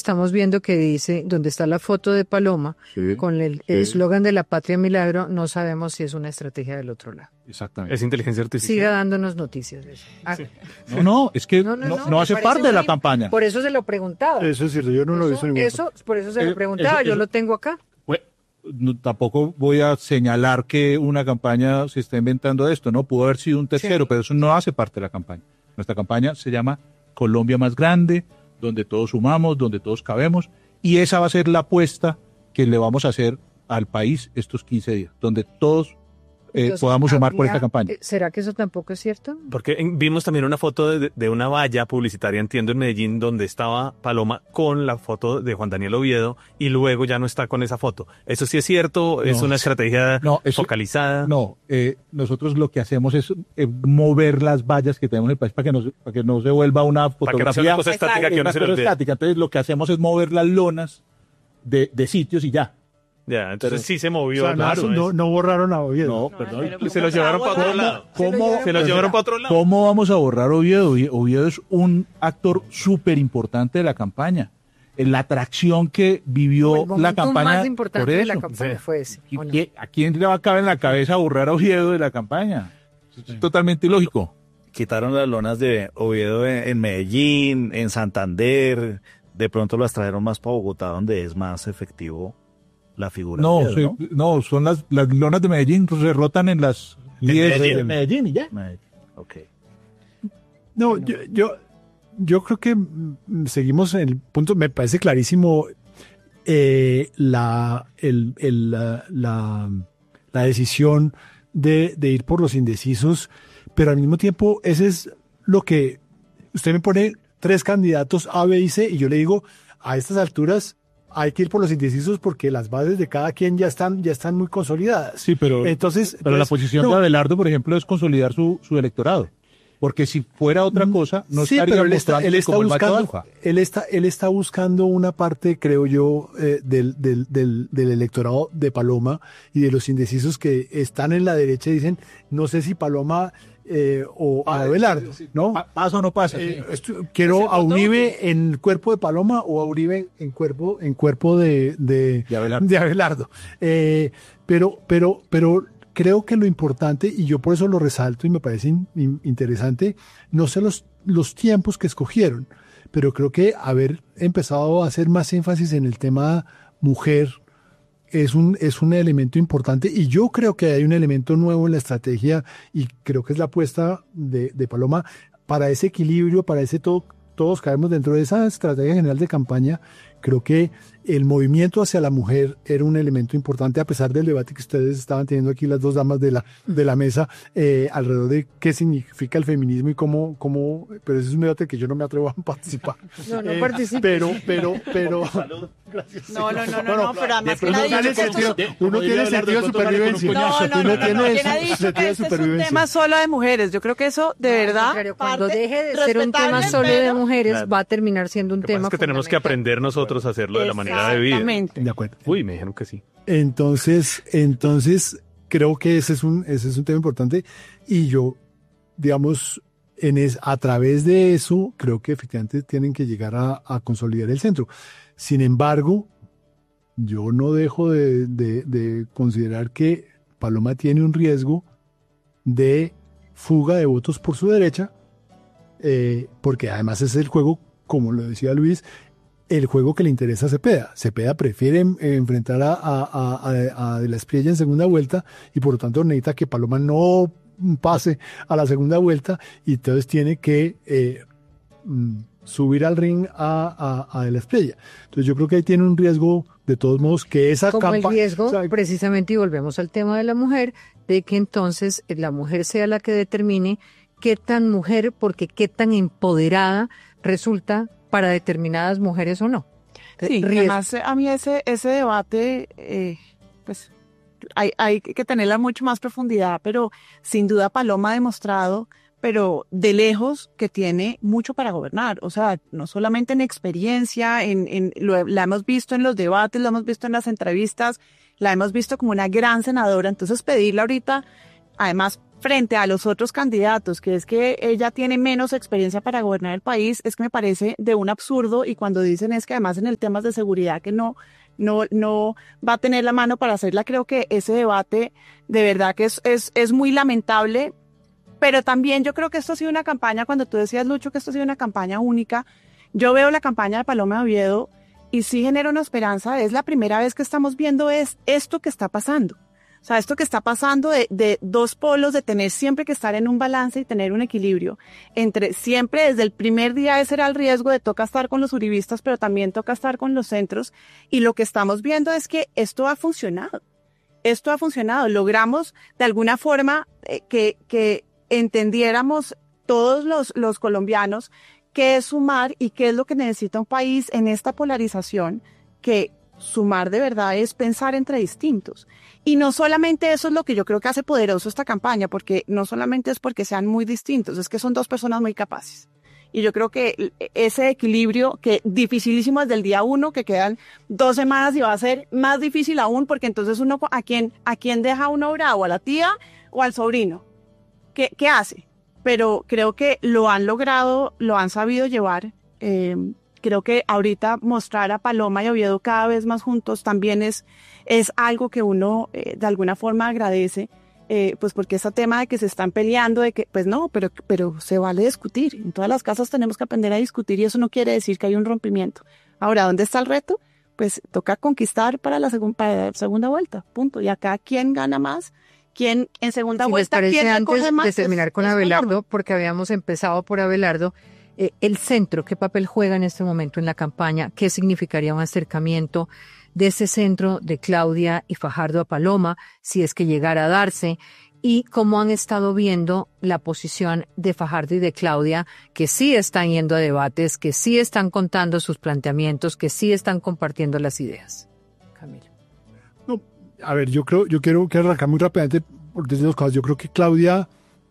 estamos viendo que dice, donde está la foto de Paloma, Sí, con el eslogan de la Patria Milagro, no sabemos si es una estrategia del otro lado. exactamente. Es inteligencia artificial. Siga dándonos noticias de eso. No, es que no me hace parece parte de la muy- campaña. Por eso se lo preguntaba. Eso es cierto, yo no lo he visto en ningún Por eso se lo preguntaba, yo eso- lo tengo acá. Tampoco voy a señalar que una campaña se está inventando esto, ¿no? Pudo haber sido un tercero, pero eso no hace parte de la campaña. Nuestra campaña se llama Colombia Más Grande, donde todos sumamos, donde todos cabemos, y esa va a ser la apuesta que le vamos a hacer al país estos 15 días, donde todos Entonces, podamos sumar por habría- esta campaña. ¿Será que eso tampoco es cierto? Porque vimos también una foto de una valla publicitaria, entiendo, en Medellín, donde estaba Paloma con la foto de Juan Daniel Oviedo y luego ya no está con esa foto. ¿Eso sí es cierto? ¿Es una estrategia focalizada? No, nosotros lo que hacemos es mover las vallas que tenemos en el país para que no se vuelva una Para que no sea fotografía una cosa estática que una uno se le cosa olvide. estática. Entonces lo que hacemos es mover las lonas de sitios y ya. Ya, entonces sí se movió. O sea, claro, no borraron a Oviedo. No, perdón. se lo llevaron para otro lado. Se lo llevaron para otro lado. ¿Cómo vamos a borrar Oviedo? Oviedo es un actor súper importante de la campaña. La atracción que vivió El la momento campaña. más importante por de eso. la campaña fue ese. ¿o no? ¿A quién le va a caber en la cabeza borrar a Oviedo de la campaña? Es totalmente ilógico. Quitaron las lonas de Oviedo en Medellín, en Santander, de pronto las trajeron más para Bogotá, donde es más efectivo la figura. No, de Oviedo, no, son las lonas de Medellín, pues, se rotan en las 10 de Medellín y ya. Medellín. Ok. No, yo creo que seguimos en el punto, me parece clarísimo la decisión de ir por los indecisos, pero al mismo tiempo ese es lo que usted me pone 3 candidatos A, B y C y yo le digo a estas alturas hay que ir por los indecisos porque las bases de cada quien ya están muy consolidadas. Sí, pero la posición de Abelardo, por ejemplo, es consolidar su electorado. Porque si fuera otra cosa, no sí, estaría pero mostrando como el macho alfa. él está buscando una parte, creo yo, del electorado de Paloma y de los indecisos que están en la derecha y dicen, no sé si Paloma o Abelardo, ¿no? ¿Pasa o no pasa? Quiero a Uribe en cuerpo de Paloma o a Uribe en cuerpo de Abelardo. Pero creo que lo importante, y yo por eso lo resalto y me parece interesante, no sé los tiempos que escogieron, pero creo que haber empezado a hacer más énfasis en el tema mujer es un elemento importante y yo creo que hay un elemento nuevo en la estrategia y creo que es la apuesta de Paloma para ese equilibrio, para ese todos caemos dentro de esa estrategia general de campaña. Creo que el movimiento hacia la mujer era un elemento importante a pesar del debate que ustedes estaban teniendo aquí las dos damas de la mesa alrededor de qué significa el feminismo y cómo pero ese es un debate que yo no me atrevo a participar. No participo. Pero No, pero además que uno tiene sentido de supervivencia. ¿Quién ha dicho que este es un tema solo de mujeres? Yo creo que eso, de verdad, cuando deje de ser un tema solo de mujeres, va a terminar siendo un tema es que tenemos que aprender nosotros a hacerlo de la manera de vida. Exactamente. De acuerdo. Uy, me dijeron que sí. Entonces creo que ese es un tema importante y yo, digamos, a través de eso, creo que efectivamente tienen que llegar a consolidar el centro. Sin embargo, yo no dejo de considerar que Paloma tiene un riesgo de fuga de votos por su derecha, porque además es el juego, como lo decía Luis, el juego que le interesa a Cepeda. Cepeda prefiere enfrentar a De la Espriella en segunda vuelta y por lo tanto necesita que Paloma no pase a la segunda vuelta y entonces tiene que subir al ring a De la Espriella. Entonces yo creo que ahí tiene un riesgo de todos modos que esa como el riesgo, o sea, precisamente, y volvemos al tema de la mujer, de que entonces la mujer sea la que determine qué tan mujer, porque qué tan empoderada resulta para determinadas mujeres o no. Sí, además a mí ese debate, pues hay que tenerla mucho más profundidad, pero sin duda Paloma ha demostrado, pero de lejos, que tiene mucho para gobernar. O sea, no solamente en experiencia, la hemos visto en los debates, la hemos visto en las entrevistas, la hemos visto como una gran senadora. Entonces pedirle ahorita, además frente a los otros candidatos, que es que ella tiene menos experiencia para gobernar el país, es que me parece de un absurdo. Y cuando dicen es que además en el temas de seguridad que no va a tener la mano para hacerla, creo que ese debate de verdad que es muy lamentable. Pero también yo creo que esto ha sido una campaña, cuando tú decías, Lucho, que esto ha sido una campaña única, yo veo la campaña de Paloma de Oviedo y sí genera una esperanza. Es la primera vez que estamos viendo esto que está pasando. O sea, esto que está pasando de dos polos, de tener siempre que estar en un balance y tener un equilibrio entre siempre, desde el primer día ese era el riesgo de toca estar con los uribistas, pero también toca estar con los centros. Y lo que estamos viendo es que esto ha funcionado. Esto ha funcionado. Logramos de alguna forma que entendiéramos todos los colombianos qué es sumar y qué es lo que necesita un país en esta polarización, que sumar de verdad es pensar entre distintos. Y no solamente eso es lo que yo creo que hace poderoso esta campaña, porque no solamente es porque sean muy distintos, es que son dos personas muy capaces. Y yo creo que ese equilibrio, que dificilísimo desde el día 1, que quedan 2 semanas y va a ser más difícil aún, porque entonces uno, ¿a quién deja uno bravo? ¿A la tía o al sobrino? ¿Qué hace? Pero creo que lo han logrado, lo han sabido llevar. Creo que ahorita mostrar a Paloma y Oviedo cada vez más juntos también es algo que uno de alguna forma agradece, pues porque ese tema de que se están peleando, de que, pues no, pero se vale discutir. En todas las casas tenemos que aprender a discutir y eso no quiere decir que hay un rompimiento. Ahora, ¿dónde está el reto? Pues toca conquistar para la segunda vuelta, punto. Y acá, ¿quién gana más? ¿Quién en segunda vuelta? ¿Quién recoge más? Antes de terminar con Abelardo, porque habíamos empezado por Abelardo, el centro, ¿qué papel juega en este momento en la campaña? ¿Qué significaría un acercamiento de ese centro de Claudia y Fajardo a Paloma, si es que llegara a darse? Y cómo han estado viendo la posición de Fajardo y de Claudia, que sí están yendo a debates, que sí están contando sus planteamientos, que sí están compartiendo las ideas. Camilo. No, a ver, yo quiero arrancar muy rápidamente por decir dos cosas. Yo creo que Claudia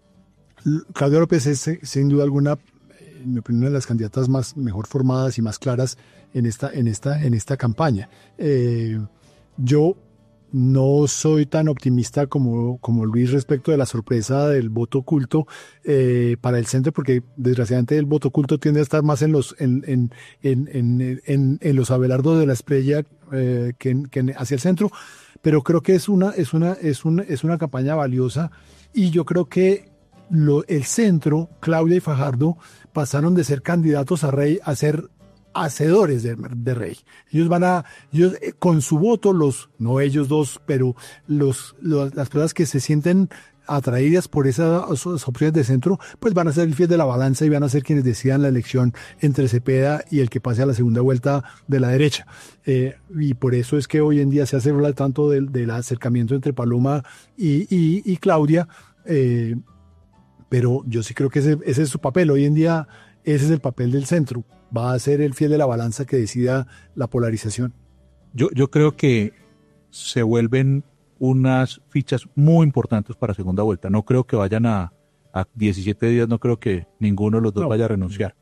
López es sin duda alguna, en mi opinión, una de las candidatas mejor formadas y más claras en esta campaña. Yo no soy tan optimista como Luis respecto de la sorpresa del voto oculto para el centro, porque desgraciadamente el voto oculto tiende a estar más en los Abelardo de la Espriella que hacia el centro, pero creo que es una campaña valiosa, y yo creo que el centro, Claudia y Fajardo, pasaron de ser candidatos a rey a ser hacedores de rey. Ellos con su voto, no ellos dos, pero las personas que se sienten atraídas por esas opciones de centro, pues van a ser el fiel de la balanza y van a ser quienes decidan la elección entre Cepeda y el que pase a la segunda vuelta de la derecha. Y por eso es que hoy en día se hace hablar tanto del acercamiento entre Paloma y Claudia, pero yo sí creo que ese es su papel. Hoy en día ese es el papel del centro. Va a ser el fiel de la balanza que decida la polarización. Yo creo que se vuelven unas fichas muy importantes para segunda vuelta. No creo que vayan a 17 días, no creo que ninguno de los dos vaya a renunciar.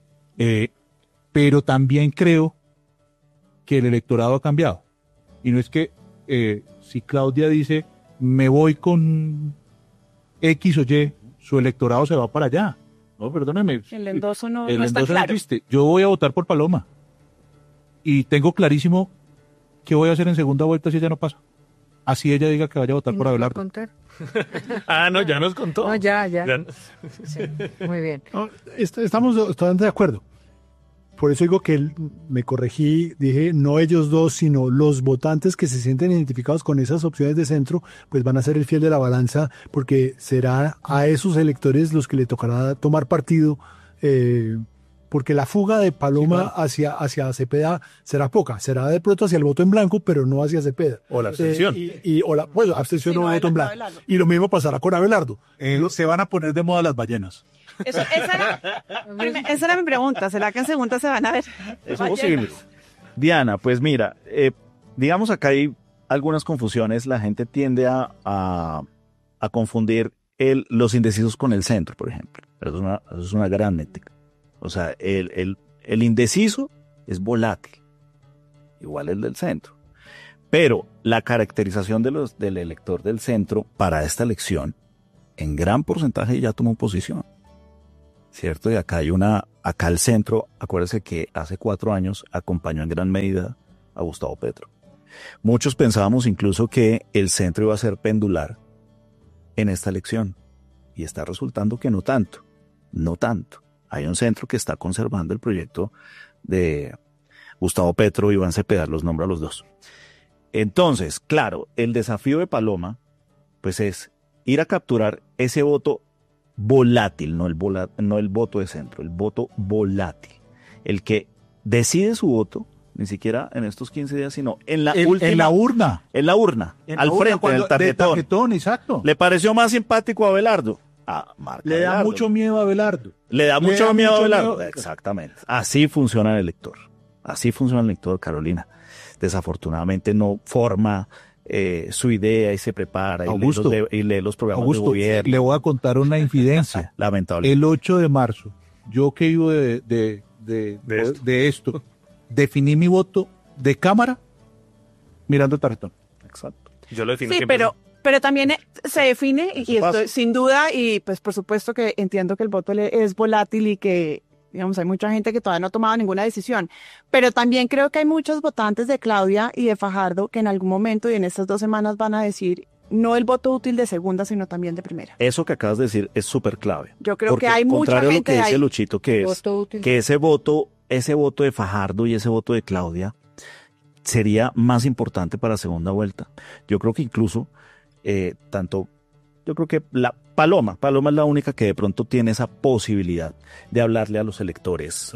Pero también creo que el electorado ha cambiado. Y no es que si Claudia dice me voy con X o Y, su electorado se va para allá. No, perdóneme. El endoso no está claro. Existe. Yo voy a votar por Paloma. Y tengo clarísimo qué voy a hacer en segunda vuelta si ella no pasa. Así ella diga que vaya a votar por Abelardo. No, ya nos contó. No, ya. Sí, muy bien. No, estamos totalmente de acuerdo. Por eso digo que me corregí, dije no ellos dos, sino los votantes que se sienten identificados con esas opciones de centro, pues van a ser el fiel de la balanza, porque será a esos electores los que le tocará tomar partido, porque la fuga de Paloma hacia Cepeda será poca, será de pronto hacia el voto en blanco, pero no hacia Cepeda. O la abstención. Abstención o voto en blanco. Y lo mismo pasará con Abelardo. Se van a poner de moda las ballenas. Esa era mi pregunta. ¿Será que en segunda se van a ver? Es posible. Diana, pues mira, digamos acá hay algunas confusiones. La gente tiende a confundir los indecisos con el centro, por ejemplo. Eso es una gran métrica. O sea, el indeciso es volátil, igual el del centro. Pero la caracterización del elector del centro para esta elección en gran porcentaje ya tomó posición, ¿cierto? Y acá el centro, acuérdese que hace 4 años acompañó en gran medida a Gustavo Petro. Muchos pensábamos incluso que el centro iba a ser pendular en esta elección, y está resultando que no tanto. Hay un centro que está conservando el proyecto de Gustavo Petro y Iván Cepeda, los nombra a los dos. Entonces, claro, el desafío de Paloma, pues es ir a capturar ese voto volátil, no el voto de centro, el voto volátil, el que decide su voto, ni siquiera en estos 15 días, sino en la urna, al frente del tarjetón. Exacto. ¿Le pareció más simpático a Abelardo? Le da mucho miedo a Abelardo. Exactamente. Así funciona el elector. Carolina. Desafortunadamente no forma su idea y se prepara y lee los programas de gobierno. Le voy a contar una infidencia. Lamentable. El 8 de marzo, yo que vivo de esto, definí mi voto de cámara mirando el tarjetón. Exacto. Yo lo defino sí, siempre. Pero también se define, y esto sin duda, y pues por supuesto que entiendo que el voto es volátil y que, digamos, hay mucha gente que todavía no ha tomado ninguna decisión, pero también creo que hay muchos votantes de Claudia y de Fajardo que en algún momento y en estas 2 semanas van a decir no el voto útil de segunda, sino también de primera. Eso que acabas de decir es súper clave. Yo creo que hay mucha gente contrario a lo que dice ahí. Luchito, que ese voto de Fajardo y ese voto de Claudia sería más importante para la segunda vuelta. Yo creo que incluso yo creo que Paloma es la única que de pronto tiene esa posibilidad de hablarle a los electores.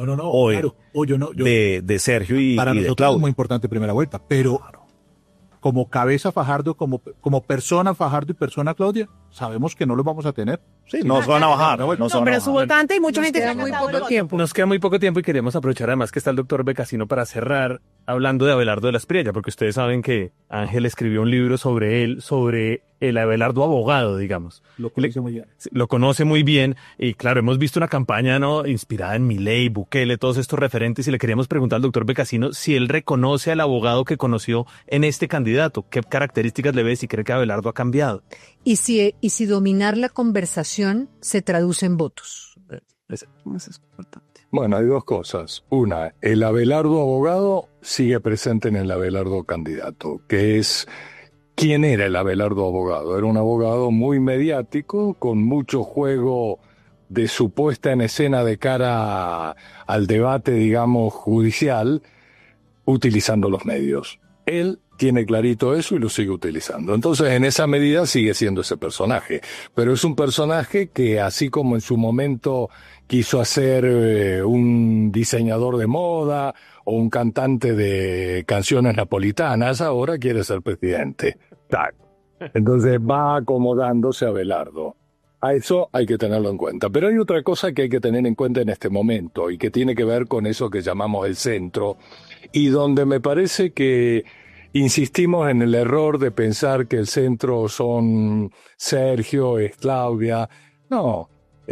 De Sergio y para de nosotros Claudia. Es muy importante primera vuelta, pero como cabeza Fajardo, como persona Fajardo y persona Claudia, sabemos que no los vamos a tener. Sí, nos van a bajar. Pero su votante y mucha gente queda muy poco tiempo. Nos queda muy poco tiempo y queremos aprovechar además que está el doctor Becasino para cerrar hablando de Abelardo de la Espriella, porque ustedes saben que Ángel escribió un libro sobre él, sobre el Abelardo abogado, digamos. Lo conoce muy bien. Lo conoce muy bien y claro, hemos visto una campaña inspirada en Milei, Bukele, todos estos referentes y le queríamos preguntar al doctor Becasino si él reconoce al abogado que conoció en este candidato, qué características le ve, si cree que Abelardo ha cambiado. Y si dominar la conversación se traduce en votos. Eso es importante. Bueno, hay 2 cosas. Una, el Abelardo abogado sigue presente en el Abelardo candidato, que es ¿quién era el Abelardo abogado? Era un abogado muy mediático, con mucho juego de su puesta en escena de cara al debate, digamos, judicial, utilizando los medios. Él tiene clarito eso y lo sigue utilizando. Entonces, en esa medida sigue siendo ese personaje. Pero es un personaje que, así como en su momento quiso hacer un diseñador de moda o un cantante de canciones napolitanas, ahora quiere ser presidente. Entonces va acomodándose a Abelardo. A eso hay que tenerlo en cuenta. Pero hay otra cosa que hay que tener en cuenta en este momento y que tiene que ver con eso que llamamos el centro, y donde me parece que insistimos en el error de pensar que el centro son Sergio, es Claudia. No,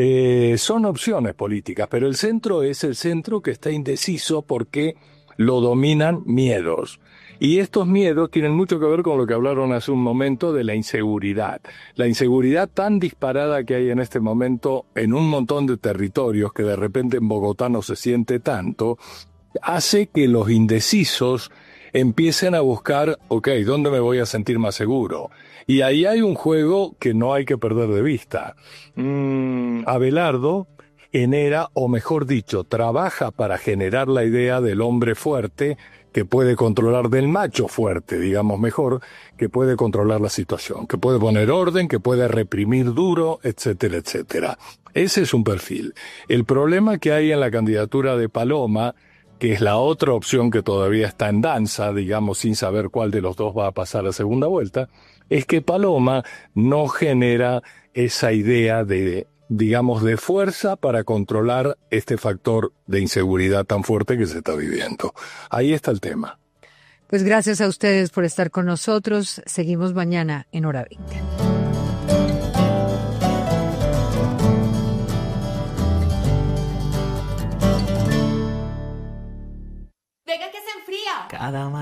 son opciones políticas, pero el centro es el centro que está indeciso porque lo dominan miedos. Y estos miedos tienen mucho que ver con lo que hablaron hace un momento de la inseguridad. La inseguridad tan disparada que hay en este momento en un montón de territorios, que de repente en Bogotá no se siente tanto, hace que los indecisos empiecen a buscar, ¿dónde me voy a sentir más seguro? Y ahí hay un juego que no hay que perder de vista. Abelardo genera, o mejor dicho, trabaja para generar la idea del hombre fuerte que puede controlar, del macho fuerte, digamos mejor, que puede controlar la situación, que puede poner orden, que puede reprimir duro, etcétera, etcétera. Ese es un perfil. El problema que hay en la candidatura de Paloma, que es la otra opción que todavía está en danza, digamos, sin saber cuál de los dos va a pasar a segunda vuelta, es que Paloma no genera esa idea de, digamos, de fuerza para controlar este factor de inseguridad tan fuerte que se está viviendo. Ahí está el tema. Pues gracias a ustedes por estar con nosotros. Seguimos mañana en Hora 20. Venga que se enfría. Cada